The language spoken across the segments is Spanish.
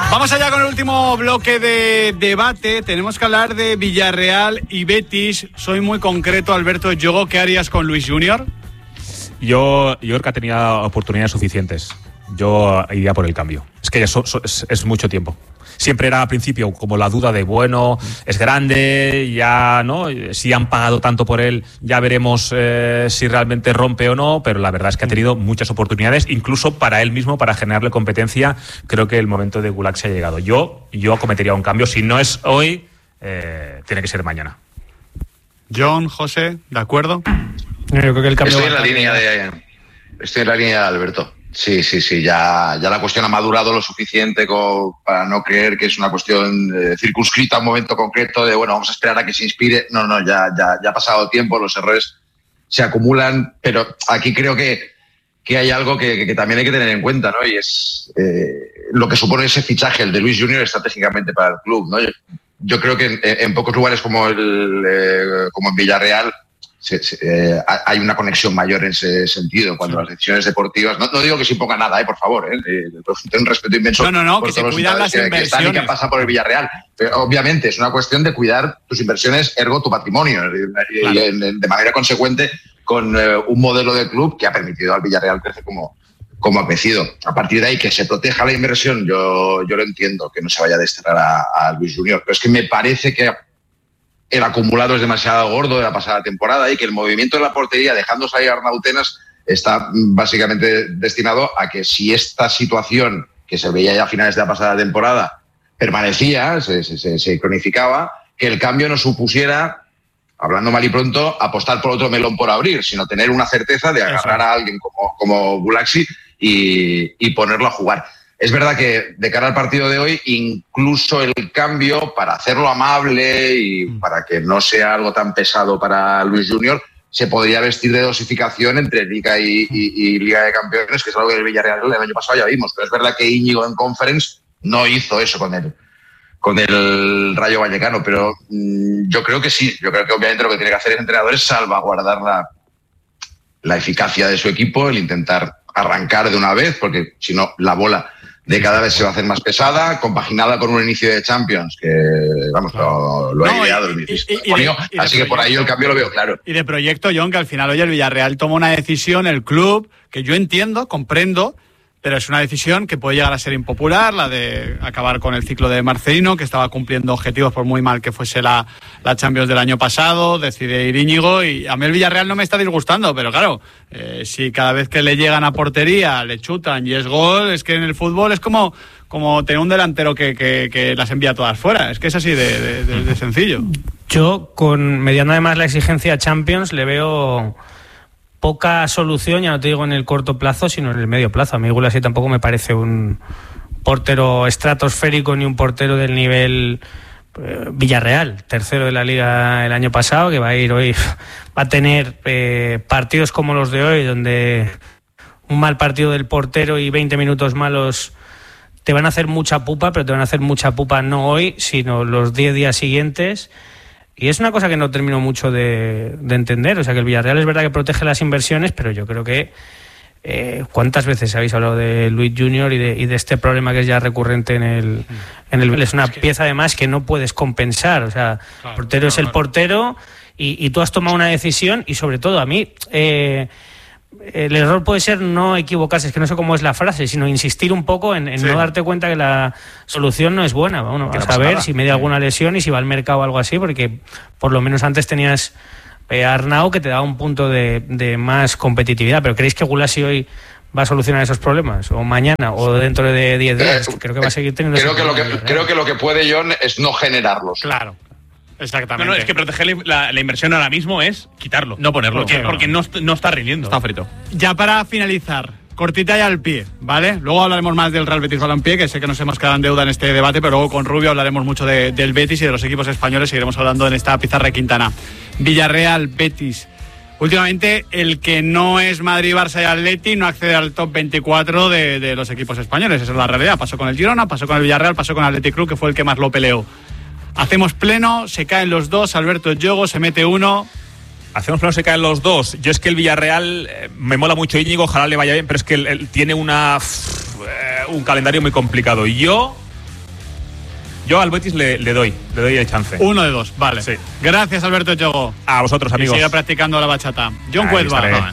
Vamos allá con el último bloque de debate. Tenemos que hablar de Villarreal y Betis. Soy muy concreto, Alberto Yogo. ¿Qué harías con Luis Junior? Yo creo que tenía oportunidades suficientes. Yo iría por el cambio. Es que es mucho tiempo. Siempre era al principio como la duda de, bueno, es grande, ya, ¿no? Si han pagado tanto por él, ya veremos si realmente rompe o no, pero la verdad es que ha tenido muchas oportunidades, incluso para él mismo, para generarle competencia. Creo que el momento de Gulak se ha llegado. Yo acometería un cambio. Si no es hoy, tiene que ser mañana. John, José, ¿de acuerdo? Yo creo que el cambio Estoy en la línea de Alberto. Sí, ya la cuestión ha madurado lo suficiente para no creer que es una cuestión circunscrita a un momento concreto de, bueno, vamos a esperar a que se inspire. No, ya ha pasado tiempo, los errores se acumulan, pero aquí creo que hay algo que también hay que tener en cuenta, ¿no? Y es lo que supone ese fichaje, el de Luis Junior, estratégicamente para el club, ¿no? Yo creo que en pocos lugares como en Villarreal hay una conexión mayor en ese sentido cuando las decisiones deportivas, no digo que se imponga nada, por favor, tengo un respeto inmenso no, por que se todos cuidan las inversiones que están y que pasan por el Villarreal, pero obviamente es una cuestión de cuidar tus inversiones, ergo tu patrimonio, claro. Y de manera consecuente con un modelo de club que ha permitido al Villarreal crecer como ha crecido. A partir de ahí, que se proteja la inversión, yo lo entiendo, que no se vaya a desterrar a Luis Junior, pero es que me parece que el acumulado es demasiado gordo de la pasada temporada y que el movimiento de la portería, dejando salir a Arnautenas, está básicamente destinado a que si esta situación, que se veía ya a finales de la pasada temporada, permanecía, se cronificaba, que el cambio no supusiera, hablando mal y pronto, apostar por otro melón por abrir, sino tener una certeza de agarrar a alguien como Gulaxi y ponerlo a jugar. Es verdad que de cara al partido de hoy, incluso el cambio, para hacerlo amable y para que no sea algo tan pesado para Luis Junior, se podría vestir de dosificación entre Liga y Liga de Campeones, que es algo que el Villarreal el año pasado ya vimos. Pero es verdad que Íñigo en Conference no hizo eso con el Rayo Vallecano, pero yo creo que sí. Yo creo que obviamente lo que tiene que hacer el entrenador es salvaguardar la eficacia de su equipo, el intentar arrancar de una vez, porque si no, la bola de cada vez se va a hacer más pesada, compaginada con un inicio de Champions que, vamos, lo ha ideado el mismo. Así que por ahí el cambio lo veo claro. Y de proyecto, John, que al final hoy el Villarreal toma una decisión, el club, que yo entiendo, comprendo, pero es una decisión que puede llegar a ser impopular, la de acabar con el ciclo de Marcelino, que estaba cumpliendo objetivos por muy mal que fuese la Champions del año pasado, decide ir Íñigo, y a mí el Villarreal no me está disgustando, pero claro, si cada vez que le llegan a portería le chutan y es gol, es que en el fútbol es como tener un delantero que las envía todas fuera, es que es así de sencillo. Yo, mediando además la exigencia Champions, le veo poca solución, ya no te digo en el corto plazo, sino en el medio plazo. A mí Gulasi tampoco me parece un portero estratosférico ni un portero del nivel Villarreal, tercero de la Liga el año pasado, que va a ir hoy, va a tener partidos como los de hoy, donde un mal partido del portero y 20 minutos malos te van a hacer mucha pupa, pero te van a hacer mucha pupa no hoy, sino los 10 días siguientes. Y es una cosa que no termino mucho de entender. O sea, que el Villarreal es verdad que protege las inversiones, pero yo creo que ¿cuántas veces habéis hablado de Luis Junior y de este problema que es ya recurrente en el es una pieza además que no puedes compensar. O sea, el portero es el portero y tú has tomado una decisión y sobre todo a mí el error puede ser no equivocarse, es que no sé cómo es la frase, sino insistir un poco en no darte cuenta que la solución no es buena. Bueno, a saber si me da alguna lesión y si va al mercado o algo así, porque por lo menos antes tenías a Arnau que te daba un punto de más competitividad. Pero ¿creéis que Gulasi hoy va a solucionar esos problemas? ¿O mañana? ¿O dentro de 10 días? Creo que va a seguir teniendo... Creo que lo que puede, John, es no generarlos. Claro. Exactamente. No, es que proteger la inversión ahora mismo es quitarlo. No ponerlo. Porque no está rindiendo. Está frito. Ya para finalizar, cortita y al pie, ¿vale? Luego hablaremos más del Real Betis Balompié, que sé que nos hemos quedado en deuda en este debate, pero luego con Rubio hablaremos mucho del Betis y de los equipos españoles. Seguiremos hablando en esta pizarra Quintana. Villarreal, Betis. Últimamente, el que no es Madrid, Barça y Atleti no accede al top 24 de los equipos españoles. Esa es la realidad. Pasó con el Girona, pasó con el Villarreal, pasó con el Athletic Club, que fue el que más lo peleó. Hacemos pleno, se caen los dos, Alberto Yogo se mete uno. Hacemos pleno, se caen los dos. Yo es que el Villarreal me mola mucho Íñigo, ojalá le vaya bien, pero es que él tiene un calendario muy complicado. Yo Yo al Betis le doy el chance. 1 de 2, vale. Sí. Gracias, Alberto Yogo. A vosotros, amigos. Y sigue practicando la bachata. John Ahí Cuedva.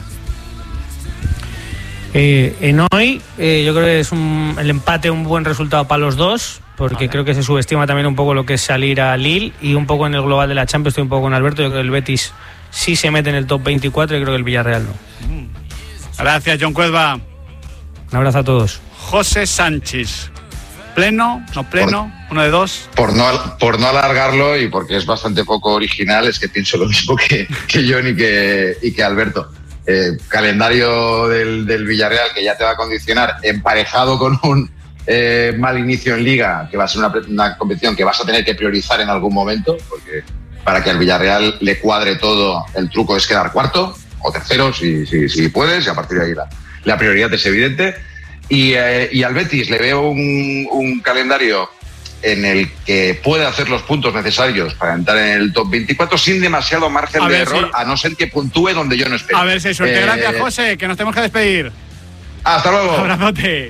En hoy, yo creo que es el empate un buen resultado para los dos, porque creo que se subestima también un poco lo que es salir a Lille, y un poco en el global de la Champions estoy un poco con Alberto. Yo creo que el Betis sí se mete en el top 24 y creo que el Villarreal no. Gracias, John Cuedva. Un abrazo a todos. José Sánchez. ¿Pleno? ¿No pleno? 1 de 2. Por no alargarlo y porque es bastante poco original, es que pienso lo mismo que John y que Alberto. Calendario del Villarreal que ya te va a condicionar, emparejado con un mal inicio en Liga, que va a ser una competición que vas a tener que priorizar en algún momento, porque para que al Villarreal le cuadre todo, el truco es quedar cuarto o tercero, si puedes, y a partir de ahí la prioridad es evidente. Y al Betis le veo un calendario en el que puede hacer los puntos necesarios para entrar en el top 24 sin demasiado margen de error, a no ser que puntúe donde yo no espero. A ver si hay suerte. Gracias, José, que nos tenemos que despedir. Hasta luego. Abrazote.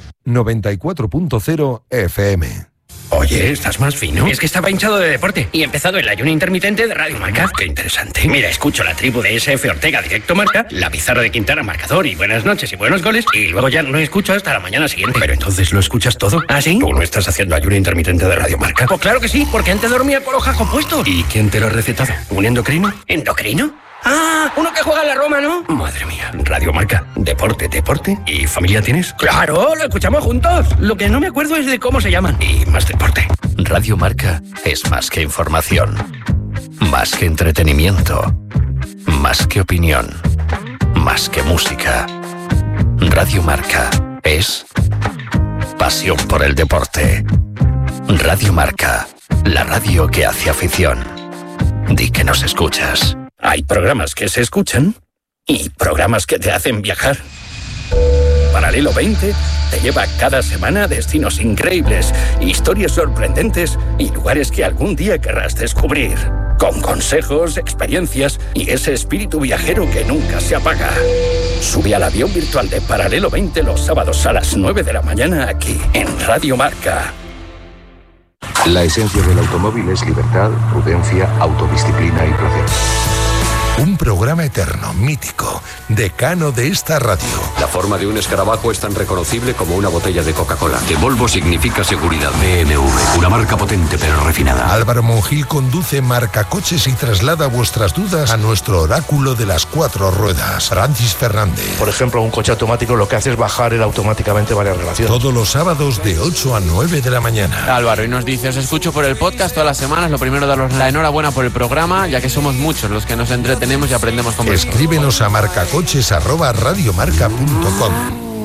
94.0 FM. Oye, ¿estás más fino? Es que estaba hinchado de deporte y he empezado el ayuno intermitente de Radio Marca. Qué interesante. Mira, escucho la tribu de SF Ortega Directo Marca, la pizarra de Quintana Marcador y buenas noches y buenos goles, y luego ya no escucho hasta la mañana siguiente. Pero entonces lo escuchas todo. ¿Ah, sí? ¿Tú no estás haciendo ayuno intermitente de Radio Marca? Pues claro que sí, porque antes dormía con los jajos puestos. ¿Y quién te lo ha recetado? ¿Un endocrino? ¿Endocrino? Ah, uno que juega en la Roma, ¿no? Madre mía, Radio Marca, deporte. ¿Y familia tienes? ¡Claro, lo escuchamos juntos! Lo que no me acuerdo es de cómo se llaman. Y más deporte. Radio Marca es más que información, más que entretenimiento, más que opinión, más que música. Radio Marca es pasión por el deporte. Radio Marca, la radio que hace afición. Di que nos escuchas. Hay programas que se escuchan y programas que te hacen viajar. Paralelo 20 te lleva cada semana a destinos increíbles, historias sorprendentes y lugares que algún día querrás descubrir. Con consejos, experiencias y ese espíritu viajero que nunca se apaga. Sube al avión virtual de Paralelo 20 los sábados a las 9 de la mañana aquí en Radio Marca. La esencia del automóvil es libertad, prudencia, autodisciplina y placer. Un programa eterno, mítico, decano de esta radio. La forma de un escarabajo es tan reconocible como una botella de Coca-Cola. De Volvo significa seguridad. BMW, una marca potente pero refinada. Álvaro Monjil conduce Marcacoches y traslada vuestras dudas a nuestro oráculo de las 4 ruedas, Francis Fernández. Por ejemplo, un coche automático lo que hace es bajar automáticamente varias relaciones. Todos los sábados de 8 a 9 de la mañana. Álvaro, y nos dice, os escucho por el podcast todas las semanas. Lo primero, daros la enhorabuena por el programa, ya que somos muchos los que nos entretenemos y aprendemos con vosotros. Escríbenos a marcacoches@radiomarca.com.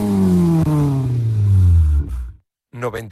90.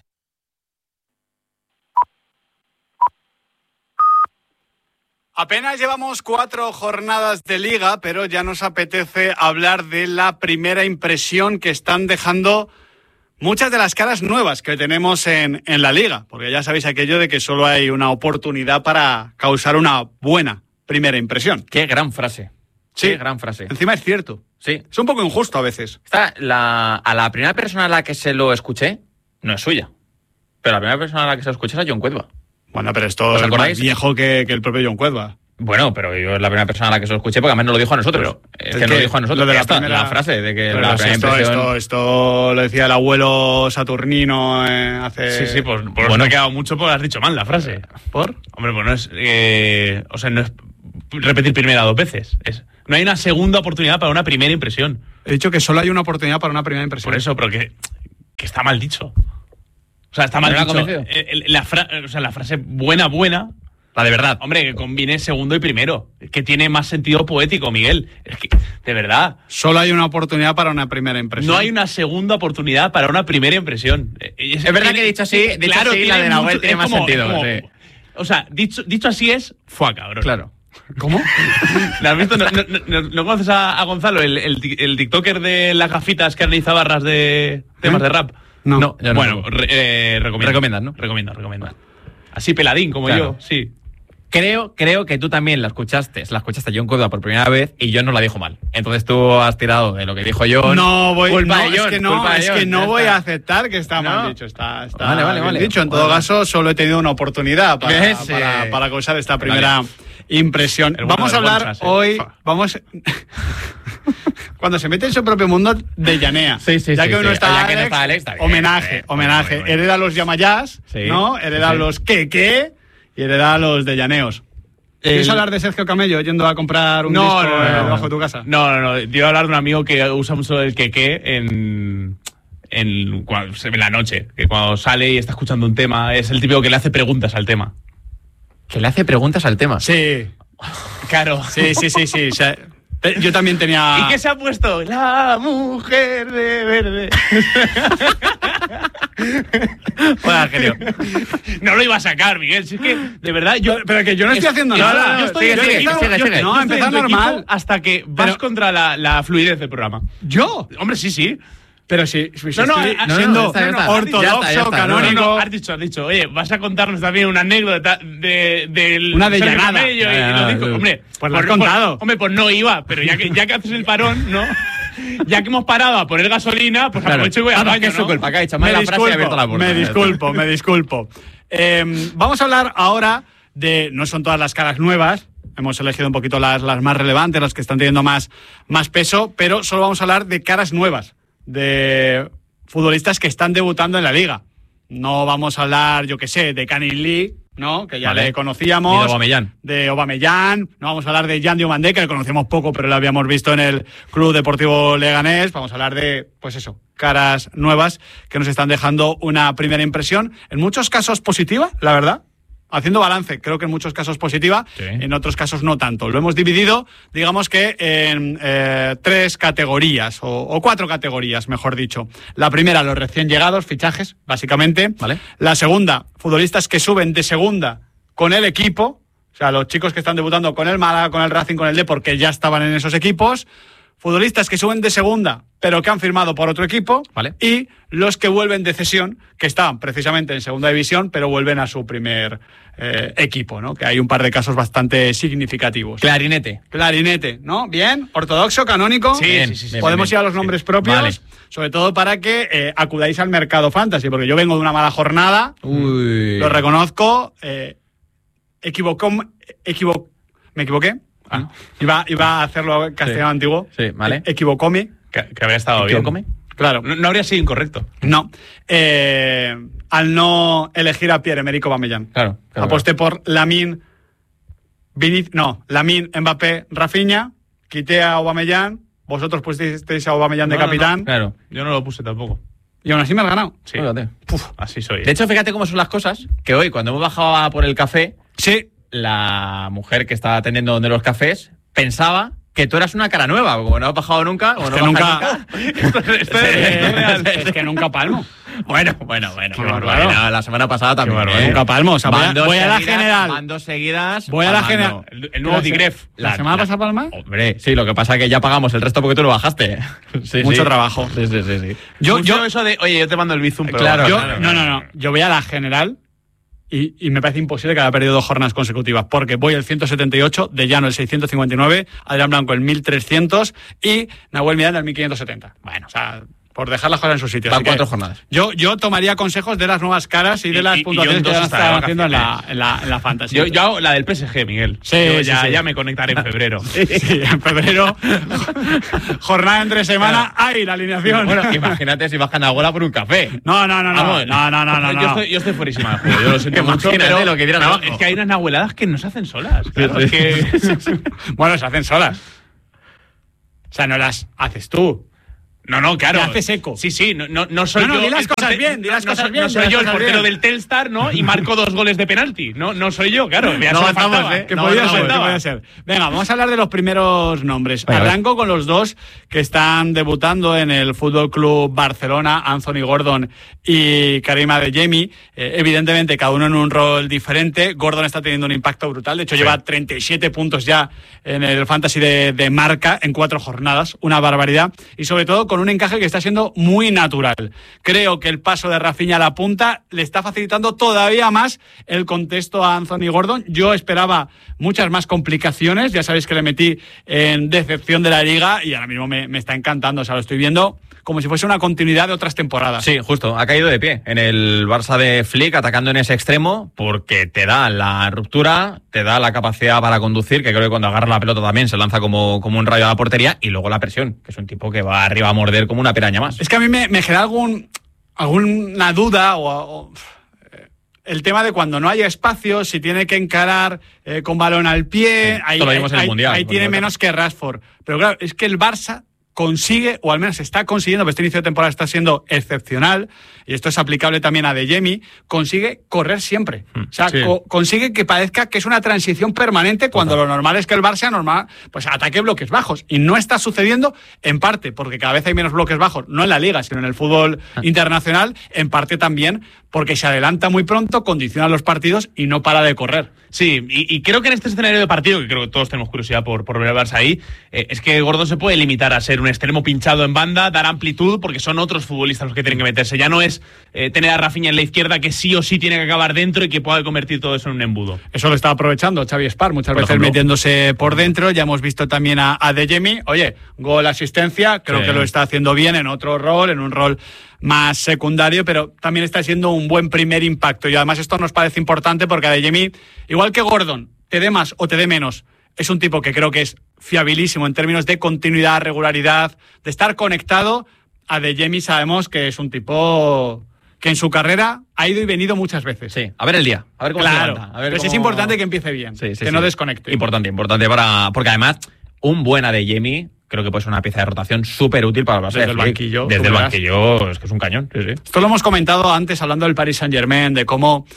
Apenas llevamos 4 jornadas de Liga, pero ya nos apetece hablar de la primera impresión que están dejando muchas de las caras nuevas que tenemos en la Liga, porque ya sabéis aquello de que solo hay una oportunidad para causar una buena primera impresión. Qué gran frase. Sí, qué gran frase. Encima es cierto. Sí. Es un poco injusto a veces. A la primera persona a la que se lo escuché, no es suya. Pero la primera persona a la que se lo escuché es a John Cuedva. Bueno, pero esto es más viejo que el propio John Cuedva. Bueno, pero yo es la primera persona a la que se lo escuché porque además no lo dijo a nosotros. Es que no lo dijo a nosotros. Lo de la frase de que la primera impresión... Esto lo decía el abuelo Saturnino hace... Sí, pues bueno, ha quedado mucho porque has dicho mal la frase. ¿Por? Hombre, pues no es... no es repetir primera 2 veces. No hay una segunda oportunidad para una primera impresión. He dicho que solo hay una oportunidad para una primera impresión. Por eso, pero que está mal dicho. O sea, está mal dicho. La frase buena... La de verdad, hombre, que combine segundo y primero. Que tiene más sentido poético, Miguel. Es que, de verdad. Solo hay una oportunidad para una primera impresión. No hay una segunda oportunididad para una primera impresión. Es verdad que dicho así, claro, la de Nahuel tiene más sentido. Sí. O sea, dicho así es, fue cabrón. Claro. ¿Cómo? ¿No has visto? ¿No conoces a Gonzalo, el tiktoker de las gafitas que analiza barras de temas de rap? No. Bueno, recomiendan, ¿no? Recomiendo. Así peladín como yo, sí. Creo que tú también la escuchaste a John Córdoba por primera vez y John nos la dijo mal. Entonces tú has tirado de lo que dijo John. No voy, culpa no, de John, es que no, culpa de es John, que no ya voy está. a aceptar que está mal dicho. Está Vale. bien dicho. En todo caso, solo he tenido una oportunidad ¿Ves? para causar esta primera impresión. El bueno Vamos a del hablar Gonzas, hoy. Vamos. Cuando se mete en su propio mundo de llanea. Sí, ya que uno está, ya que no está Alex, está bien. homenaje. Bueno. Hereda los llamayás, Sí. ¿no? Hereda los que y hereda los de llaneos. ¿Quieres hablar de Sergio Camello yendo a comprar un disco debajo de tu casa? No. Te iba a hablar de un amigo que usa mucho el queque en la noche. Que cuando sale y está escuchando un tema, es el típico que le hace preguntas al tema. Que le hace preguntas al tema. Sí. Claro. Sí. O sea, yo también tenía... ¿Y qué se ha puesto? La mujer de verde. Hola, genio. No lo iba a sacar, Miguel. Si es que, de verdad, Pero que yo no estoy haciendo nada. Yo estoy sigue. No, empezar normal. hasta que vas contra la fluidez del programa. ¿Yo? Hombre, sí. Pero si No, estoy no, siendo ya está. ortodoxo, Ya está. canónico... No, has dicho, oye, vas a contarnos también una anécdota del Una de Sergio llanada. Camello y lo dijo. Hombre, Pues lo has contado. Hombre, pues no iba, pero ya que haces el parón, ¿no? Ya que hemos parado a poner gasolina, pues aprovecho y voy al baño, que es su ¿no? culpa, que ha dicho mal la frase y ha abierto la puerta. Me disculpo. Vamos a hablar ahora de... No son todas las caras nuevas. Hemos elegido un poquito las más relevantes, las que están teniendo más peso, pero solo vamos a hablar de caras nuevas, de futbolistas que están debutando en la liga. No vamos a hablar, yo qué sé, de Canin Lee, ¿no? Que ya le conocíamos. Ni de Aubameyang. No vamos a hablar de Jan Diomandé, que le conocemos poco, pero lo habíamos visto en el Club Deportivo Leganés. Vamos a hablar de, pues eso, caras nuevas que nos están dejando una primera impresión, en muchos casos positiva, la verdad. Haciendo balance, creo que en muchos casos positiva, en otros casos no tanto. Lo hemos dividido, digamos que en 3 categorías, o 4 categorías, mejor dicho. La primera, los recién llegados, fichajes, básicamente. Vale. La segunda, futbolistas que suben de segunda con el equipo, o sea, los chicos que están debutando con el Málaga, con el Racing, con el Depor, que ya estaban en esos equipos. Futbolistas que suben de segunda, pero que han firmado por otro equipo. Vale. Y los que vuelven de cesión, que estaban precisamente en segunda división, pero vuelven a su primer equipo, ¿no? Que hay un par de casos bastante significativos. Clarinete, ¿no? Bien, ortodoxo, canónico. Sí. Podemos ir a los nombres propios, Vale. sobre todo para que acudáis al mercado fantasy, porque yo vengo de una mala jornada, lo reconozco, ¿me equivoqué? Iba a hacerlo castellano antiguo. Sí, vale. Equivocóme. Que habría estado bien. Claro. No habría sido incorrecto. No. Al no elegir a Pierre-Emerick Aubameyang. Claro. Aposté por Lamine, Mbappé, Rafinha, quité a Aubameyang, vosotros pusisteis a Aubameyang de capitán. Claro. Yo no lo puse tampoco. Y aún así me has ganado. Sí. Fíjate. Así soy. De hecho, fíjate cómo son las cosas, que hoy, cuando hemos bajado a por el café, Sí. la mujer que estaba atendiendo donde los cafés pensaba que tú eras una cara nueva, como no has bajado nunca, como no bajas nunca. Esto es real. Es que nunca palmo. Bueno. bárbaro. La semana pasada también. Nunca palmo. O sea, voy a la seguidas, general. Van 2 seguidas. Voy a la palmando. general. El nuevo Tigref. ¿La semana pasada palma? Hombre, sí, lo que pasa es que ya pagamos el resto porque tú lo bajaste. Sí, Mucho sí. trabajo. Sí. Yo eso de, oye, yo te mando el Bizum, pero Claro. No. Yo voy a la general y me parece imposible que haya perdido 2 jornadas consecutivas, porque voy el 178, de Llano el 659, Adrián Blanco el 1300 y Nahuel Miranda el 1570. Bueno, o sea, por dejar las cosas en su sitio. Van Así que 4 jornadas. Yo tomaría consejos de las nuevas caras y de las puntuaciones que ya están haciendo en la fantasy. Yo hago la del PSG, Miguel. Sí, Yo sí. ya me conectaré en febrero. Sí, en febrero, jornada entre semana, ¡ay, la alineación! Bueno, imagínate si bajan a Gola por un café. No. Yo estoy fuerísima del juego, yo lo siento mucho, Imagínate pero lo que dirán abajo. es que hay unas nahueladas que no se hacen solas. Claro, es que... Bueno, se hacen solas. O sea, no las haces tú. No, claro. Te haces eco. Sí, no soy yo. di las el cosas portero- bien, di las cosas bien. No soy di yo las el cosas portero bien. del Telstar, ¿no? Y marco 2 goles de penalti. No soy yo, claro. Ya No solo avanzamos, faltaba. Que No, podía no, ser, no, que no. podía ser. Venga, vamos a hablar de los primeros nombres. Venga, Arranco con los 2 que están debutando en el Fútbol Club Barcelona, Anthony Gordon y Karim Adeyemi. Evidentemente, cada uno en un rol diferente. Gordon está teniendo un impacto brutal. De hecho, lleva 37 puntos ya en el Fantasy de Marca en 4 jornadas. Una barbaridad. Y sobre todo con un encaje que está siendo muy natural. Creo que el paso de Rafinha a la punta le está facilitando todavía más el contexto a Anthony Gordon. Yo esperaba muchas más complicaciones, ya sabéis que le metí en decepción de la Liga y ahora mismo me está encantando, o sea, lo estoy viendo como si fuese una continuidad de otras temporadas. Sí, justo, ha caído de pie en el Barça de Flick, atacando en ese extremo, porque te da la ruptura, te da la capacidad para conducir, que creo que cuando agarra la pelota también se lanza como un rayo a la portería, y luego la presión, que es un tipo que va arriba a morder como una piraña más. Es que a mí me genera alguna duda o el tema de cuando no haya espacio, si tiene que encarar con balón al pie, sí, lo vimos en el Mundial, ahí tiene menos que Rashford. Pero claro, es que el Barça consigue, o al menos está consiguiendo, porque este inicio de temporada está siendo excepcional, y esto es aplicable también a Adeyemi, consigue correr siempre. O sea, sí, consigue que parezca que es una transición permanente, cuando lo normal es que el Barça pues ataque bloques bajos. Y no está sucediendo, en parte porque cada vez hay menos bloques bajos, no en la Liga, sino en el fútbol internacional, en parte también porque se adelanta muy pronto, condiciona los partidos y no para de correr. Sí, y creo que en este escenario de partido, que creo que todos tenemos curiosidad por ver al Barça ahí, es que Gordon se puede limitar a ser un extremo pinchado en banda, dar amplitud, porque son otros futbolistas los que tienen que meterse. Ya no es tener a Rafinha en la izquierda, que sí o sí tiene que acabar dentro y que pueda convertir todo eso en un embudo. Eso lo está aprovechando Xavi Espar, muchas veces metiéndose por dentro. Ya hemos visto también a Adeyemi. Oye, gol, asistencia, creo que lo está haciendo bien en otro rol, en un rol más secundario, pero también está siendo un buen primer impacto. Y además esto nos parece importante porque Adeyemi, igual que Gordon, te dé más o te dé menos, es un tipo que creo que es fiabilísimo en términos de continuidad, regularidad, de estar conectado. Adeyemi sabemos que es un tipo que en su carrera ha ido y venido muchas veces. Sí, a ver el día, a ver cómo se levanta. A ver pero cómo... es importante que empiece bien, que no desconecte. Importante porque además un buen Adeyemi creo que puede ser una pieza de rotación súper útil para el Barça. Desde el banquillo. Desde el banquillo es que es un cañón. Sí. Esto lo hemos comentado antes hablando del Paris Saint-Germain, de cómo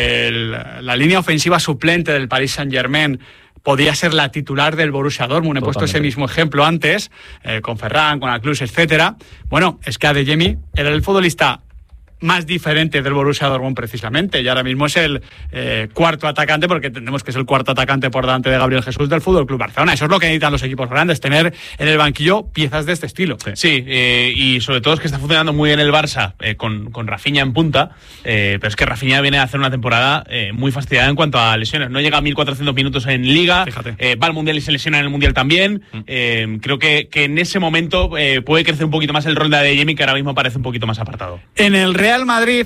la línea ofensiva suplente del Paris Saint-Germain podía ser la titular del Borussia Dortmund. He puesto ese mismo ejemplo antes, con Ferran, con Aklus, etcétera. Bueno, es que Adeyemi era el futbolista más diferente del Borussia Dortmund precisamente, y ahora mismo es el cuarto atacante, porque entendemos que es el cuarto atacante por delante de Gabriel Jesús del FC Barcelona. Eso es lo que necesitan los equipos grandes, tener en el banquillo piezas de este estilo. Sí, y sobre todo es que está funcionando muy bien el Barça con Rafinha en punta, pero es que Rafinha viene a hacer una temporada muy fastidiada en cuanto a lesiones. No llega a 1.400 minutos en Liga, va al Mundial y se lesiona en el Mundial también. Creo que en ese momento puede crecer un poquito más el rol de Adeyemi, que ahora mismo parece un poquito más apartado. En el Real Madrid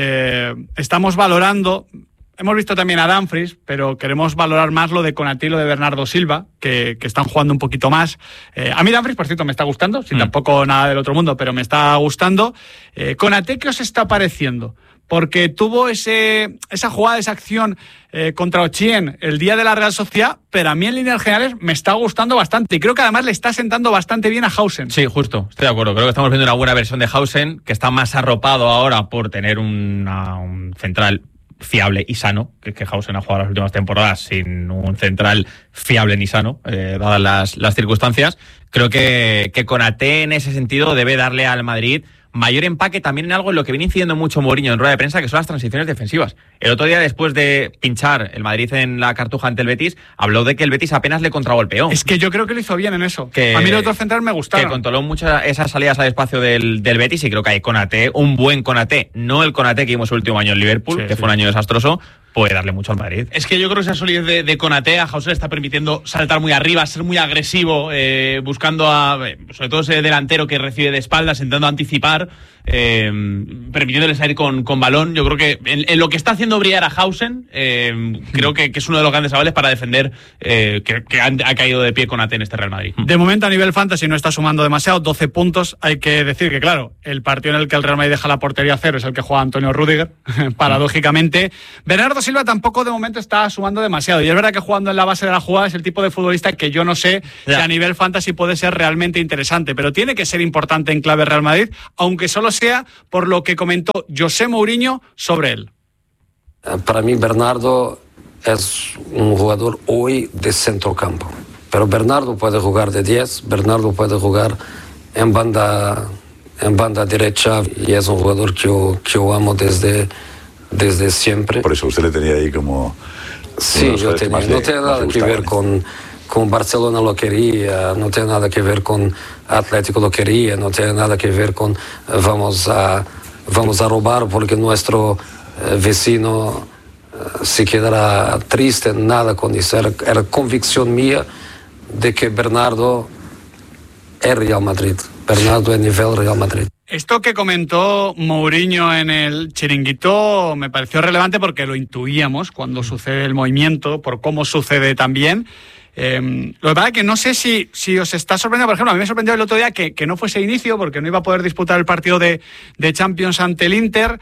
estamos valorando, hemos visto también a Dumfries, pero queremos valorar más lo de Konaté y lo de Bernardo Silva, que están jugando un poquito más. A mí Dumfries, por cierto, me está gustando, sin tampoco nada del otro mundo, pero me está gustando. Konaté, ¿qué os está pareciendo? Porque tuvo esa jugada, esa acción contra Ochien el día de la Real Sociedad, pero a mí en líneas generales me está gustando bastante y creo que además le está sentando bastante bien a Hausen. Sí, justo, estoy de acuerdo. Creo que estamos viendo una buena versión de Hausen, que está más arropado ahora por tener un central fiable y sano, que Hausen ha jugado las últimas temporadas sin un central fiable ni sano, dadas las circunstancias. Creo que Konaté en ese sentido debe darle al Madrid mayor empaque también en algo en lo que viene incidiendo mucho Mourinho en rueda de prensa, que son las transiciones defensivas. El otro día, después de pinchar el Madrid en la Cartuja ante el Betis, habló de que el Betis apenas le contragolpeó. Es que yo creo que lo hizo bien en eso. A mí los otros centrales me gustaron. Que controló mucho esas salidas al espacio del Betis, y creo que hay Konaté, un buen Konaté, no el Konaté que vimos el último año en Liverpool, que fue un año desastroso, puede darle mucho al Madrid. Es que yo creo que esa solidez de Konaté a Hausen le está permitiendo saltar muy arriba, ser muy agresivo, buscando sobre todo ese delantero que recibe de espaldas, intentando anticipar, permitiéndole salir con balón. Yo creo que en lo que está haciendo brillar a Hausen, creo que es uno de los grandes avales para defender que ha caído de pie Konaté en este Real Madrid. De momento a nivel fantasy no está sumando demasiado, 12 puntos. Hay que decir que, claro, el partido en el que el Real Madrid deja la portería a cero es el que juega Antonio Rüdiger, paradójicamente. Bernardo Silva tampoco de momento está sumando demasiado, y es verdad que jugando en la base de la jugada es el tipo de futbolista que yo no sé si a nivel fantasy puede ser realmente interesante, pero tiene que ser importante en clave Real Madrid, aunque solo sea por lo que comentó José Mourinho sobre él. Para mí Bernardo es un jugador hoy de centrocampo, pero Bernardo puede jugar de 10, Bernardo puede jugar en banda derecha, y es un jugador que yo amo desde siempre. Por eso usted le tenía ahí como... Sí, yo tenía, no tiene nada que ver con con Barcelona lo quería, no tiene nada que ver con Atlético lo quería, no tiene nada que ver con vamos a robar porque nuestro vecino se quedará triste, nada con eso. Era convicción mía de que Bernardo es Real Madrid. Bernardo es nivel Real Madrid. Esto que comentó Mourinho en el Chiringuito me pareció relevante porque lo intuíamos cuando sucede el movimiento, por cómo sucede también. Lo que pasa es que no sé si os está sorprendiendo. Por ejemplo, a mí me sorprendió el otro día que no fuese inicio porque no iba a poder disputar el partido de Champions ante el Inter.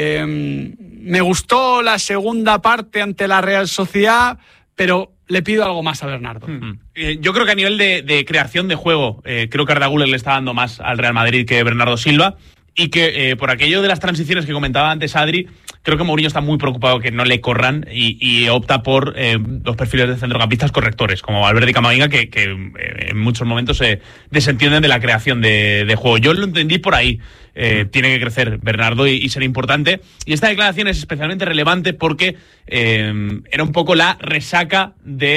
Me gustó la segunda parte ante la Real Sociedad, pero le pido algo más a Bernardo. Yo creo que a nivel de creación de juego, creo que Arda Güler le está dando más al Real Madrid que Bernardo Silva. Y que por aquello de las transiciones que comentaba antes Adri, creo que Mourinho está muy preocupado que no le corran y opta por los perfiles de centrocampistas correctores, como Valverde y Camavinga, que en muchos momentos se desentienden de la creación de juego. Yo lo entendí por ahí. Tiene que crecer Bernardo y ser importante. Y esta declaración es especialmente relevante porque era un poco la resaca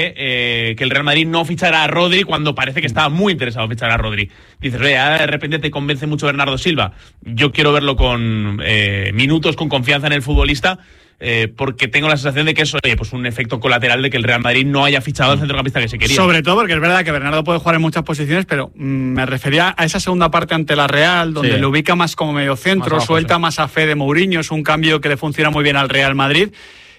de que el Real Madrid no fichara a Rodri cuando parece que estaba muy interesado en fichar a Rodri. Dices, oye, de repente te convence mucho Bernardo Silva. Yo quiero verlo con minutos, con confianza en el futbolista, porque tengo la sensación de que eso es pues un efecto colateral de que el Real Madrid no haya fichado al centrocampista que se quería. Sobre todo porque es verdad que Bernardo puede jugar en muchas posiciones, pero me refería a esa segunda parte ante la Real, donde le ubica más como mediocentro, más suelta más a fe de Mourinho. Es un cambio que le funciona muy bien al Real Madrid.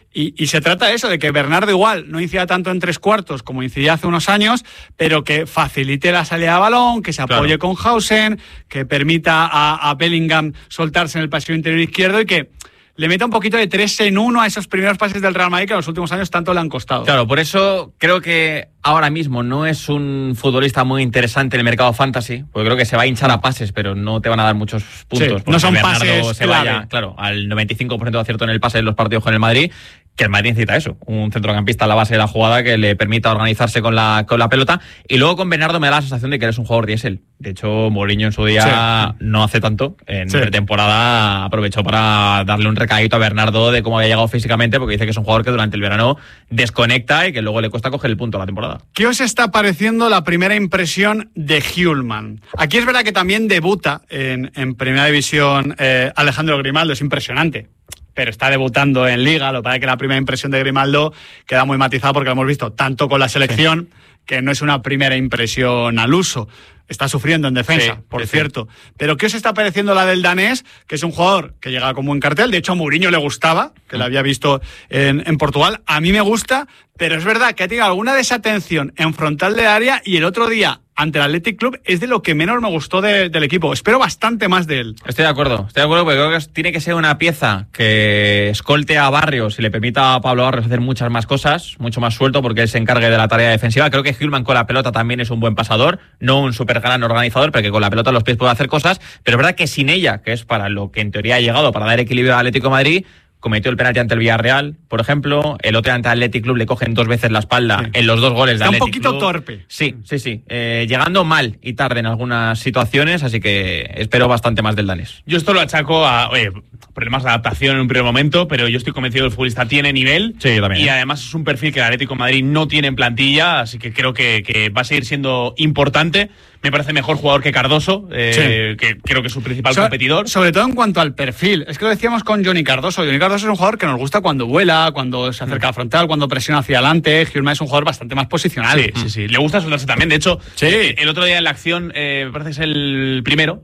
Y se trata de eso, de que Bernardo igual no incida tanto en tres cuartos como incidía hace unos años, pero que facilite la salida de balón, que se apoye con Hausen, que permita a Bellingham soltarse en el pasillo interior izquierdo y que le meta un poquito de 3 en 1 a esos primeros pases del Real Madrid que en los últimos años tanto le han costado. Claro, por eso creo que ahora mismo no es un futbolista muy interesante en el mercado fantasy, porque creo que se va a hinchar a pases, pero no te van a dar muchos puntos. Sí, no son Bernardo pases se clave. vaya, claro, al 95% de acierto en el pase de los partidos con el Madrid, que el Madrid necesita eso, un centrocampista a la base de la jugada que le permita organizarse con la pelota. Y luego con Bernardo me da la sensación de que eres un jugador diésel. De hecho, Mourinho en su día no hace tanto, en pretemporada aprovechó para darle un recadito a Bernardo de cómo había llegado físicamente, porque dice que es un jugador que durante el verano desconecta y que luego le cuesta coger el punto a la temporada. ¿Qué os está pareciendo la primera impresión de Hjulmand? Aquí es verdad que también debuta en Primera División Alejandro Grimaldo, es impresionante. Pero está debutando en Liga. Lo que pasa es que la primera impresión de Grimaldo queda muy matizada porque lo hemos visto tanto con la selección, que no es una primera impresión al uso. Está sufriendo en defensa, por cierto. Pero ¿qué os está pareciendo la del danés? Que es un jugador que llega como en cartel. De hecho, a Mourinho le gustaba, que lo había visto en Portugal. A mí me gusta, pero es verdad que ha tenido alguna desatención en frontal de área y el otro día ante el Athletic Club es de lo que menos me gustó del equipo. Espero bastante más de él. Estoy de acuerdo porque creo que tiene que ser una pieza que escolte a Barrios y le permita a Pablo Barrios hacer muchas más cosas, mucho más suelto, porque él se encargue de la tarea defensiva. Creo que Hjulmand con la pelota también es un buen pasador, no un súper gran organizador, pero que con la pelota en los pies puede hacer cosas, pero es verdad que sin ella, que es para lo que en teoría ha llegado, para dar equilibrio al Atlético de Madrid, cometió el penalti ante el Villarreal, por ejemplo. El otro ante el Athletic Club le cogen 2 veces la espalda en los 2 goles de Athletic Club. Está un poquito torpe. Sí. Llegando mal y tarde en algunas situaciones, así que espero bastante más del danés. Yo esto lo achaco a problemas de adaptación en un primer momento, pero yo estoy convencido que el futbolista tiene nivel. Sí, yo también. Y además es un perfil que el Atlético de Madrid no tiene en plantilla, así que creo que va a seguir siendo importante. Me parece mejor jugador que Cardoso, que creo que es su principal competidor. Sobre todo en cuanto al perfil. Es que lo decíamos con Johnny Cardoso. Johnny Cardoso es un jugador que nos gusta cuando vuela, cuando se acerca a frontal, cuando presiona hacia adelante. Hjulmand es un jugador bastante más posicional. Sí. Le gusta soltarse también. De hecho, el otro día en la acción, me parece que es el primero.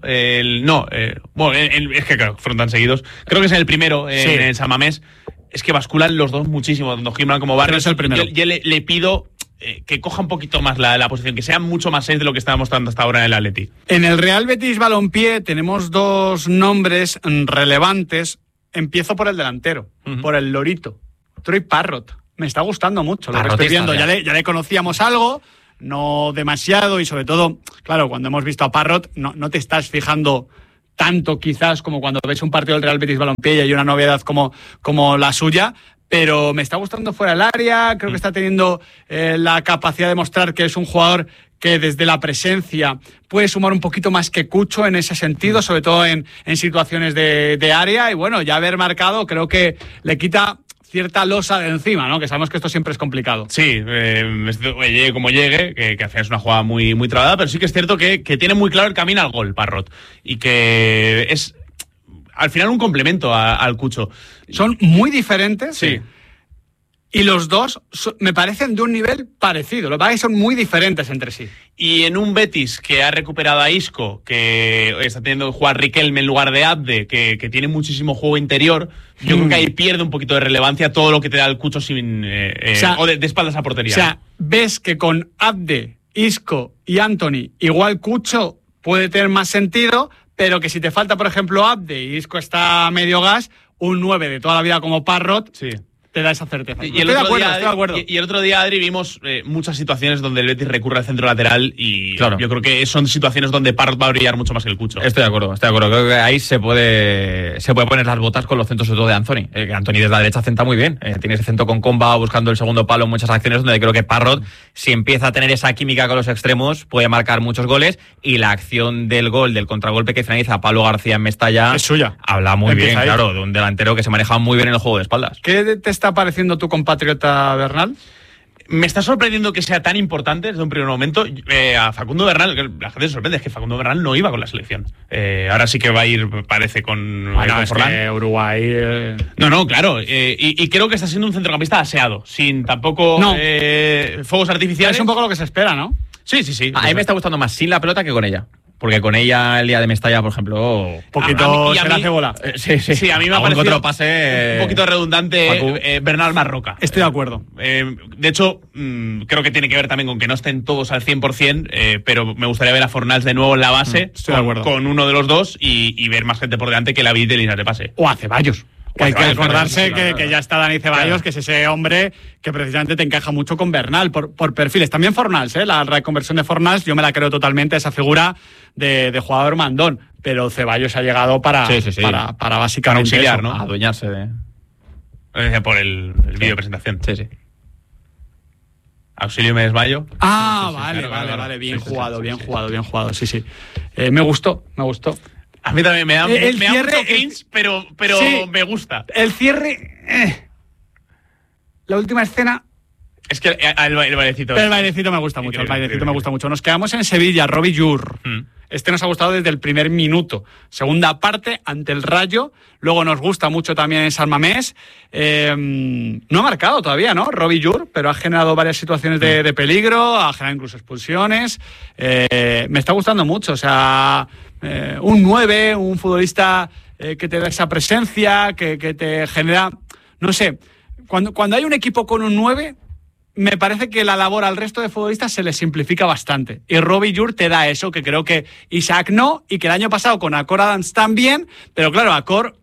Es que claro, frontan seguidos. Creo que es el primero en San Mamés. Es que basculan los dos muchísimo, tanto Hjulmand como Barrios. Es el primero. Yo le pido que coja un poquito más la posición, que sea mucho más 6 de lo que estaba mostrando hasta ahora en el Atleti. En el Real Betis Balompié tenemos 2 nombres relevantes. Empiezo por el delantero, por el Lorito, Troy Parrott. Me está gustando mucho lo que estoy viendo. Ya le conocíamos algo, no demasiado, y sobre todo, claro, cuando hemos visto a Parrott no te estás fijando tanto quizás como cuando ves un partido del Real Betis Balompié y hay una novedad como la suya. Pero me está gustando fuera del área, creo que está teniendo la capacidad de mostrar que es un jugador que desde la presencia puede sumar un poquito más que Cucho en ese sentido, sobre todo en situaciones de área. Y bueno, ya haber marcado creo que le quita cierta losa de encima, ¿no? Que sabemos que esto siempre es complicado. Sí, llegue como llegue, que al final es una jugada muy, muy trabada, pero sí que es cierto que tiene muy claro el camino al gol, Parrot. Y que es, al final, un complemento al Cucho. Son muy diferentes. Sí. Y los dos me parecen de un nivel parecido. Lo que pasa es que son muy diferentes entre sí. Y en un Betis que ha recuperado a Isco, que está teniendo que jugar Riquelme en lugar de Abde, que tiene muchísimo juego interior, yo creo que ahí pierde un poquito de relevancia todo lo que te da el Cucho sin o de espaldas a portería. O sea, ves que con Abde, Isco y Anthony, igual Cucho puede tener más sentido, pero que si te falta, por ejemplo, Abde y Isco está a medio gas, un 9 de toda la vida como Parrot... Sí. Te da esa certeza. Y el otro día, Adri, vimos muchas situaciones donde el Betis recurre al centro lateral y yo creo que son situaciones donde Parrot va a brillar mucho más que el Cucho. Estoy de acuerdo. Creo que ahí se puede poner las botas con los centros, sobre todo de Anthony. Anthony desde la derecha centra muy bien. Tiene ese centro con comba, buscando el segundo palo en muchas acciones, donde creo que Parrot, si empieza a tener esa química con los extremos, puede marcar muchos goles. Y la acción del gol, del contragolpe que finaliza a Pablo García en Mestalla, es suya. Habla muy bien, claro, de un delantero que se maneja muy bien en el juego de espaldas. ¿Qué te está pareciendo tu compatriota Bernal? Me está sorprendiendo que sea tan importante desde un primer momento. A Facundo Bernal, que la gente se sorprende, es que Facundo Bernal no iba con la selección. Ahora sí que va a ir, parece, con Forlán. Que Uruguay... No, claro. Y creo que está siendo un centrocampista aseado, sin tampoco fuegos artificiales. Es un poco lo que se espera, ¿no? Sí. A mí me está gustando más sin la pelota que con ella. Porque con ella, el día de Mestalla, por ejemplo... Poquito se la hace bola. Sí, a mí me ha parecido otro pase, un poquito redundante Bernal Marroca. Estoy de acuerdo. De hecho, creo que tiene que ver también con que no estén todos al 100%, pero me gustaría ver a Fornals de nuevo en la base, con uno de los dos, y ver más gente por delante que la vid de líneas de pase. O a Ceballos. Que hay que recordarse que ya está Dani Ceballos, que es ese hombre que precisamente te encaja mucho con Bernal, por perfiles. También Fornals, la reconversión de Fornals, yo me la creo totalmente, esa figura de jugador mandón. Pero Ceballos ha llegado para básicamente auxiliar, eso, ¿no? Adueñarse de... por el vídeo de presentación. Sí. Auxilio y me desmayo. Vale. Bien jugado. Sí. Me gustó. A mí también me da mucho cringe, pero sí, me gusta. El cierre... La última escena... Es que el bailecito... Pero el bailecito me gusta mucho. Me gusta mucho. Nos quedamos en Sevilla, Robbie Jur. Este nos ha gustado desde el primer minuto. Segunda parte, ante el Rayo. Luego nos gusta mucho también en San Mamés. No ha marcado todavía, ¿no? Robbie Jur, pero ha generado varias situaciones de peligro, ha generado incluso expulsiones. Me está gustando mucho. O sea, un 9, un futbolista que te da esa presencia, que te genera... No sé, cuando hay un equipo con un 9... Me parece que la labor al resto de futbolistas se les simplifica bastante. Y Robbie Jur te da eso, que creo que Isaac no, y que el año pasado con Acor Adams también, pero claro, Acor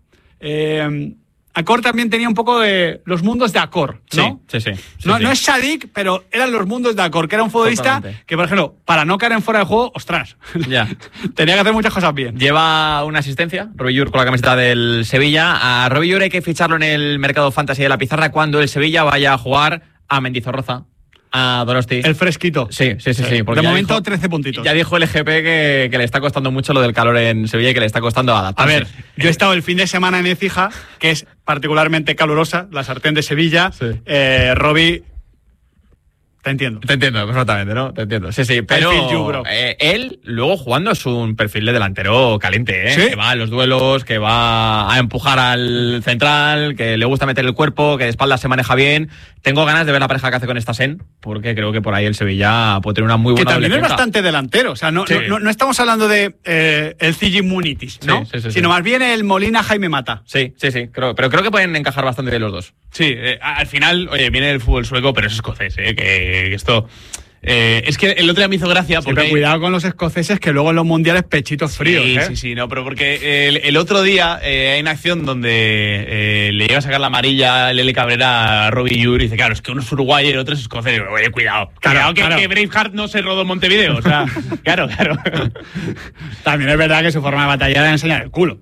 también tenía un poco de los mundos de Acor, ¿no? Sí. No es Sadik, pero eran los mundos de Acor, que era un futbolista que, por ejemplo, para no caer en fuera de juego, ostras, tenía que hacer muchas cosas bien. Lleva una asistencia, Robbie Jur, con la camiseta del Sevilla. A Robbie Jur hay que ficharlo en el mercado fantasy de la pizarra cuando el Sevilla vaya a jugar a Mendizorroza, a Donosti. El fresquito. Sí. De momento, 13 puntitos. Ya dijo el GP que le está costando mucho lo del calor en Sevilla y que le está costando adaptarse. A ver, yo he estado el fin de semana en Écija, que es particularmente calurosa, la sartén de Sevilla. Robbie... Te entiendo perfectamente, ¿no? Te entiendo. Sí, pero él luego jugando es un perfil de delantero caliente, ¿eh? ¿Sí? Que va a los duelos, que va a empujar al central, que le gusta meter el cuerpo, que de espaldas se maneja bien. Tengo ganas de ver la pareja que hace con Stassen, porque creo que por ahí el Sevilla puede tener una muy buena... Que también es bastante delantero, o sea, no estamos hablando de el Cigi Munitis, ¿no? Sí. Sino más bien el Molina Jaime Mata. Sí, pero creo que pueden encajar bastante bien los dos. Sí, al final, viene el fútbol sueco, pero es escocés, que esto... es que el otro día me hizo gracia porque... Pero cuidado con los escoceses, que luego en los mundiales pechitos fríos. Sí, no, pero porque el otro día hay una acción donde le llega a sacar la amarilla a Lele Cabrera a Robbie Jur y dice, claro, es que uno es uruguayo y el otro es escocés. Oye, cuidado. Claro. Que Braveheart no se rodó en Montevideo. O sea, claro. También es verdad que su forma de batallar es enseñar el culo.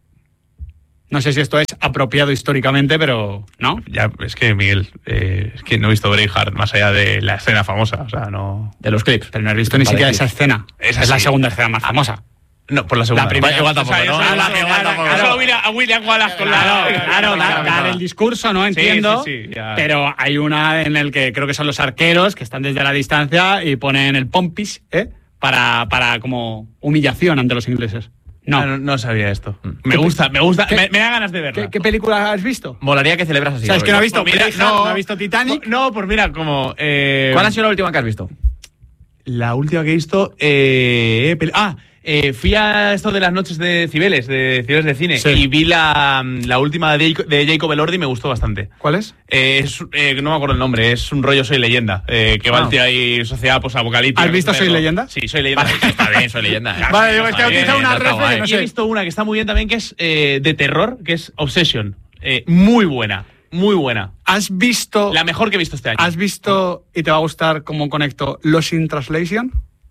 No sé si esto es apropiado históricamente, pero ¿no? Ya, es que, Miguel, es que no he visto Braveheart más allá de la escena famosa, o sea, no... De los clips. Pero no has visto ni siquiera esa escena. Esa es sí. la segunda escena más famosa. No, por la segunda. La primera. Igual tampoco, ¿no? Solo a William Wallace con Claro, dar el discurso, ¿no? Entiendo. Sí, pero hay una en el que creo que son los arqueros que están desde la distancia y ponen el pompis, para como humillación ante los ingleses. No sabía esto. Me gusta. Me da ganas de verla. ¿Qué película has visto? Molaría que celebras así. O sea, es que no ha visto no ha visto Titanic. No, pues mira, como... ¿Cuál ha sido la última que has visto? La última que he visto... fui a esto de las noches de Cibeles, de cine, y vi la última de Jacob Elordi y me gustó bastante. ¿Cuál es? No me acuerdo el nombre, es un rollo Soy Leyenda, que va el tío ahí, sociedad posapocalíptica. ¿Has visto Soy Leyenda? Sí, Soy Leyenda. Está bien, Soy Leyenda. Vale, digo, es que utiliza una referencia. Y he visto una que está muy bien también, que es de terror, que es Obsession. Muy buena. Muy buena. ¿Has visto? La mejor que he visto este año. ¿Has visto, y te va a gustar cómo conecto, Lost in Translation?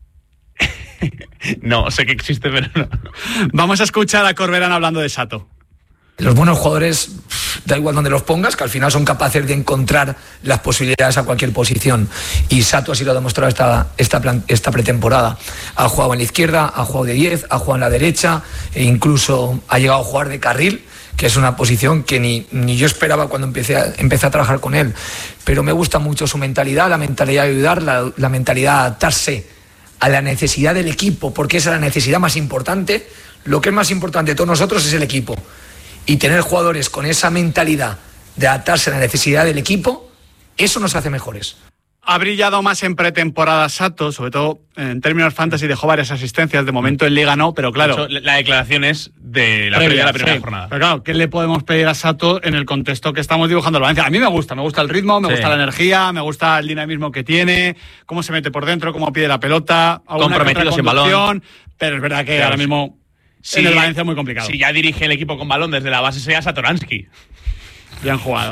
No, sé que existe, pero no. Vamos a escuchar a Corberán hablando de Sato. Los buenos jugadores, da igual donde los pongas, que al final son capaces de encontrar las posibilidades a cualquier posición. Y Sato así lo ha demostrado esta pretemporada. Ha jugado en la izquierda, ha jugado de 10, ha jugado en la derecha e incluso ha llegado a jugar de carril, que es una posición que ni yo esperaba cuando empecé a trabajar con él. Pero me gusta mucho su mentalidad, la mentalidad de ayudar, la mentalidad de adaptarse a la necesidad del equipo, porque esa es la necesidad más importante. Lo que es más importante de todos nosotros es el equipo. Y tener jugadores con esa mentalidad de adaptarse a la necesidad del equipo, eso nos hace mejores. Ha brillado más en pretemporada Sato, sobre todo en términos fantasy, dejó varias asistencias, de momento en Liga no, pero claro. De hecho, la declaración es de la primera jornada. Pero claro, ¿qué le podemos pedir a Sato en el contexto que estamos dibujando el Valencia? A mí me gusta el ritmo, me gusta la energía, me gusta el dinamismo que tiene, cómo se mete por dentro, cómo pide la pelota, comprometido sin balón. Pero es verdad que ahora mismo en el Valencia es muy complicado. Si ya dirige el equipo con balón desde la base, sería Satoransky. Bien jugado.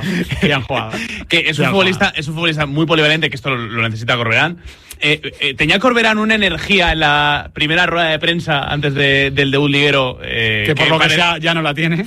Que es un futbolista muy polivalente, que esto lo necesita Corberán. Tenía Corberán una energía en la primera rueda de prensa antes del debut liguero. Que por lo que sea ya no la tiene.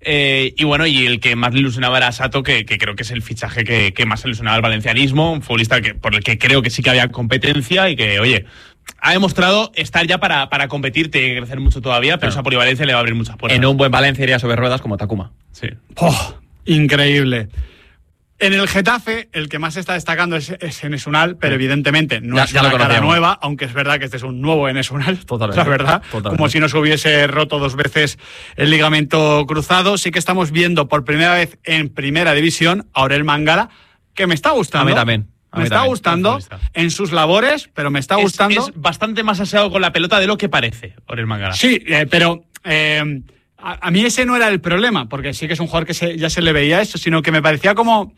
Y bueno, y el que más le ilusionaba era Sato, que creo que es el fichaje que más ilusionaba al valencianismo. Un futbolista por el que creo que sí que había competencia y que, oye, ha demostrado estar ya para competir, tiene que crecer mucho todavía, pero esa polivalencia le va a abrir muchas puertas. En un buen Valencia iría sobre ruedas como Takuma. Sí. Increíble. En el Getafe, el que más está destacando es Enes Unal, pero evidentemente no es una cara nueva, aunque es verdad que este es un nuevo Enes Unal, la verdad, como si no se hubiese roto 2 veces el ligamento cruzado. Sí que estamos viendo por primera vez en Primera División a Aurel Mangala, que me está gustando. A mí también. Me está gustando en sus labores, pero me está gustando. Es bastante más aseado con la pelota de lo que parece, Aurel Mangala. Sí, pero... A mí ese no era el problema, porque sí que es un jugador que ya se le veía eso, sino que me parecía como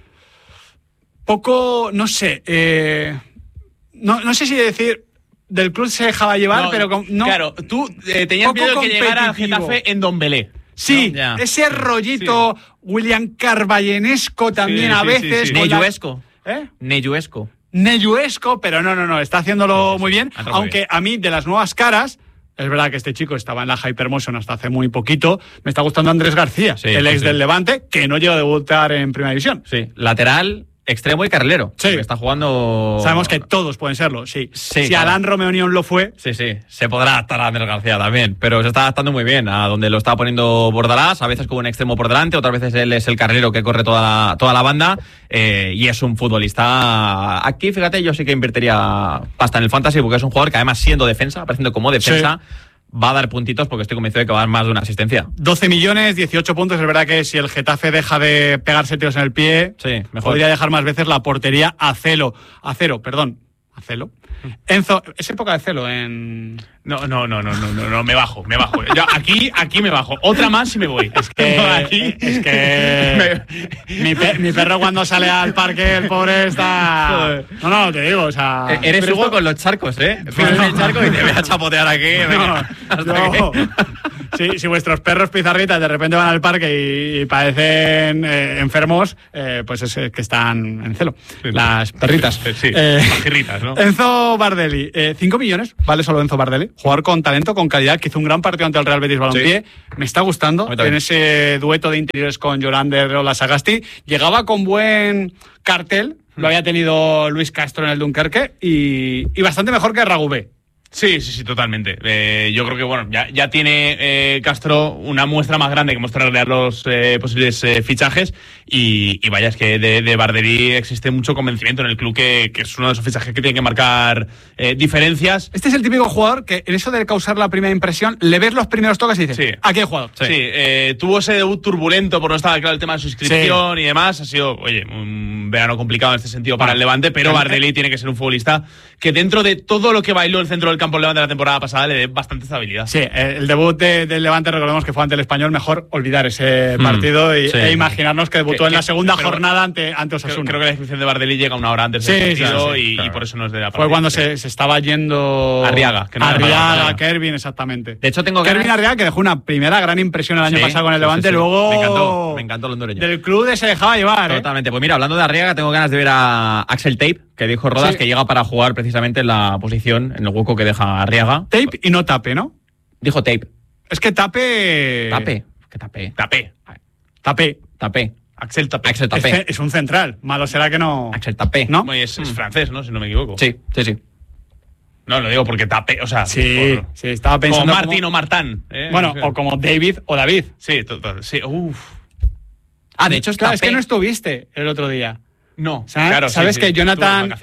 poco, no sé, no sé si decir del club se dejaba llevar, pero no. Claro, tú tenías miedo que llegara al Getafe en Don Belé. Sí, ¿no? Ese rollito William Carballenesco también a veces. Sí. Neyuesco. Neyuesco, pero no, está haciéndolo muy bien, aunque a mí de las nuevas caras. Es verdad que este chico estaba en la Hypermotion hasta hace muy poquito. Me está gustando Andrés García, el ex del Levante, que no llegó a debutar en Primera División. Sí, lateral, extremo y carrilero. Sí. Está jugando... Sabemos que todos pueden serlo, sí. Si claro. Alan Romeonion lo fue... Sí, se podrá adaptar a Andrés García también, pero se está adaptando muy bien a donde lo está poniendo Bordalás, a veces con un extremo por delante, otras veces él es el carrilero que corre toda la banda, y es un futbolista... Aquí, fíjate, yo sí que invertiría pasta en el fantasy, porque es un jugador que además siendo defensa, apareciendo como defensa... Sí. Va a dar puntitos porque estoy convencido de que va a dar más de una asistencia. 12 millones, 18 puntos. Es verdad que si el Getafe deja de pegarse tiros en el pie, podría dejar más veces la portería a cero. Enzo, es época de celo en... No, me bajo. Yo aquí me bajo. Otra más y me voy. Es que mi perro cuando sale al parque, el pobre está... No, te digo, o sea... Eres Hugo con los charcos, ¿eh? Fíjate en el charco y te voy a chapotear aquí. Si vuestros perros pizarritas de repente van al parque y parecen enfermos, pues es que están en celo. Las perritas. Sí, las perritas, ¿no? Enzo Bardelli, 5 millones, vale solo Enzo Bardelli. Jugador con talento, con calidad, que hizo un gran partido ante el Real Betis Balompié. Sí. Me está gustando en ese dueto de interiores con Llorander o la Sagasti. Llegaba con buen cartel, lo había tenido Luis Castro en el Dunkerque y bastante mejor que Ragubé. Sí, totalmente. Yo creo que bueno, ya tiene Castro una muestra más grande que mostrarle a los posibles fichajes y vaya, es que de Bardelí existe mucho convencimiento en el club que es uno de esos fichajes que tiene que marcar diferencias. Este es el típico jugador que en eso de causar la primera impresión, le ves los primeros toques y dices, aquí hay jugador. Sí, tuvo ese debut turbulento por no estar claro el tema de su inscripción y demás. Ha sido, un verano complicado en este sentido para el Levante, pero Bardelí tiene que ser un futbolista que dentro de todo lo que bailó el centro del campo del Levante la temporada pasada le dé bastante estabilidad. Sí, el debut del Levante, recordemos que fue ante el Español, mejor olvidar ese partido e imaginarnos que debutó en la segunda jornada ante Osasuna. Creo que la descripción de Bardelí llega una hora antes del partido y por eso no es de la partida. Fue cuando se estaba yendo Arriaga, Kervin, exactamente. De hecho, tengo Kervin Arriaga, que dejó una primera gran impresión el año pasado con el Levante, luego me encantó el hondureño. Del club se dejaba llevar. Totalmente. Pues mira, hablando de Arriaga, tengo ganas de ver a Axel Tape, que dijo Rodas que llega para jugar precisamente en la posición, en el hueco que deja Arriaga. Tape y no Tape, ¿no? Dijo Tape. Es que Tape. ¿Qué Tape? Tape. Axel Tape. Axel Tape. Es un central. Malo será que no. Axel Tape. ¿No? Es francés, ¿no? Si no me equivoco. Sí. No, lo digo porque Tape, o sea... Sí, estaba pensando... Como Martín o Martán. Bueno, o como David o David. Sí, total. Sí, de hecho, claro, es que no estuviste el otro día. No, claro. ¿Sabes que Jonathan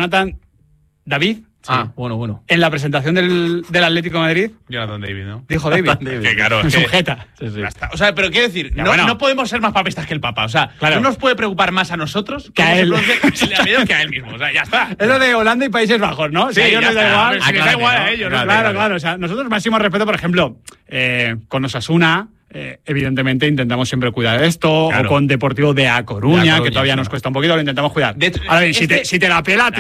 David? Sí. Bueno. En la presentación del Atlético de Madrid. Jonathan David, ¿no? Dijo David. Que claro, es sujeta. Sí. O sea, pero quiero decir, no podemos ser más papistas que el Papa. O sea, no nos puede preocupar más a nosotros que a él. Que a él mismo. O sea, ya está. Es lo de Holanda y Países Bajos, ¿no? Sí, a ellos les da igual. Si les da igual a ellos. Claro. O sea, nosotros máximo respeto, por ejemplo, con Osasuna. Evidentemente intentamos siempre cuidar de esto, o con Deportivo de A Coruña, que todavía nos cuesta un poquito, lo intentamos cuidar. Ahora bien, si te la pela,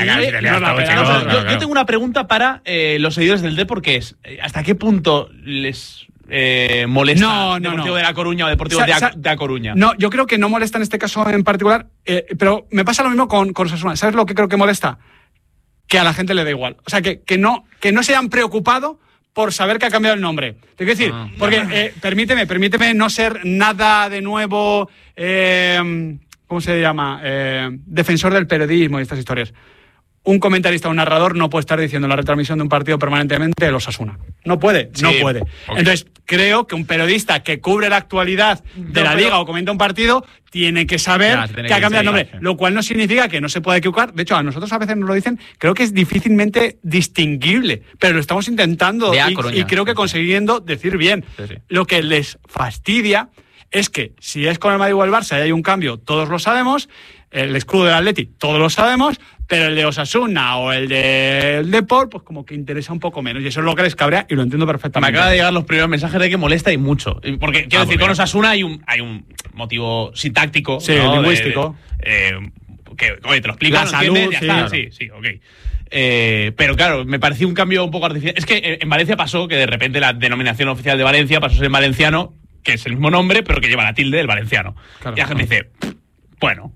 yo tengo una pregunta para los seguidores del Depor, que es, ¿hasta qué punto les molesta Deportivo de La Coruña o Deportivo de A Coruña? No, yo creo que no molesta en este caso en particular, pero me pasa lo mismo con Osasuna. ¿Sabes lo que creo que molesta? Que a la gente le da igual. O sea, que no se hayan preocupado por saber que ha cambiado el nombre. Te quiero decir, porque permíteme no ser nada de nuevo, ¿cómo se llama? Defensor del periodismo y estas historias. Un comentarista o un narrador no puede estar diciendo en la retransmisión de un partido permanentemente el Osasuna. No puede. Okay. Entonces, creo que un periodista que cubre la actualidad de la liga o comenta un partido tiene que saber que ha cambiado el nombre. Lo cual no significa que no se pueda equivocar. De hecho, a nosotros a veces nos lo dicen. Creo que es difícilmente distinguible, pero lo estamos intentando y creo que consiguiendo decir bien. Sí. Lo que les fastidia es que si es con el Madrid o el Barça y hay un cambio, todos lo sabemos. El escudo del Atleti, todos lo sabemos, pero el de Osasuna o el del Depor, pues como que interesa un poco menos. Y eso es lo que les cabrea y lo entiendo perfectamente. Me acaba de llegar los primeros mensajes de que molesta y mucho. Porque, quiero decir, con Osasuna hay un motivo sintáctico. Sí, ¿no? Lingüístico. Que, oye, te lo explico, la salud, ya está. Sí, ok. Pero claro, me pareció un cambio un poco artificial. Es que en Valencia pasó que de repente la denominación oficial de Valencia pasó a ser valenciano, que es el mismo nombre, pero que lleva la tilde del valenciano. Claro, y la gente dice, bueno...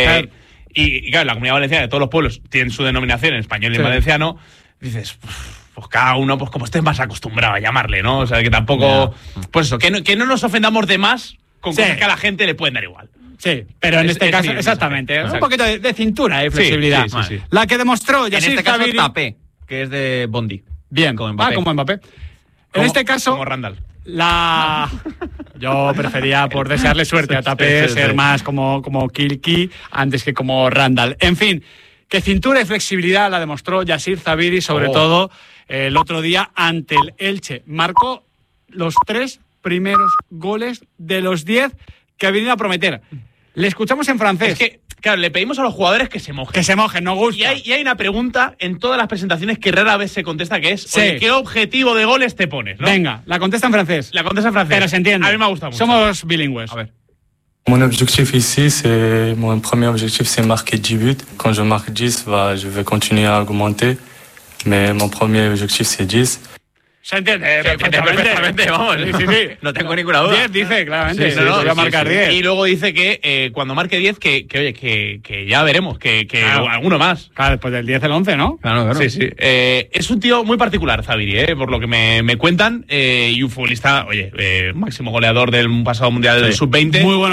y claro, la Comunidad Valenciana de todos los pueblos tienen su denominación en español y en valenciano. Dices, pues cada uno, pues como esté más acostumbrado a llamarle, ¿no? O sea, que tampoco... Pues eso, que no nos ofendamos de más con cosas que a la gente le pueden dar igual. Sí, pero en este caso, exactamente. Un poquito de cintura y flexibilidad. Sí. La que demostró Yassir en este caso Tapé, que es de Bondi. Bien, como Mbappé. En este caso... Como Randall. Yo prefería, por desearle suerte a Tapé, ser más como Kilki antes que como Randall. En fin, que cintura y flexibilidad la demostró Yassir Zabiri, sobre todo el otro día ante el Elche. Marcó los 3 primeros goles de los 10 que ha venido a prometer. Le escuchamos en francés. Es que, claro, le pedimos a los jugadores que se mojen. Que se mojen, no gusta. Y hay una pregunta en todas las presentaciones que rara vez se contesta, que es, oye, ¿qué objetivo de goles te pones? ¿No? Venga, la contesta en francés. Pero se entiende. A mí me gusta mucho. Somos bilingües. A ver. Mon objectif ici, mon premier objectif, c'est marquer 10 buts. Quand je marque 10, je vais continuer à augmenter. Mais mon premier objectif, c'est 10. Se entiende perfectamente, vamos. Sí. No tengo ninguna duda. 10 dice, claramente. Sí, voy a marcar 10. Y luego dice que cuando marque 10, que ya veremos, que alguno más. Claro, después del 10 el 11, ¿no? Claro. Sí. Es un tío muy particular, Zabiri, por lo que me cuentan. Y un futbolista, máximo goleador del pasado Mundial del Sub-20. Muy bueno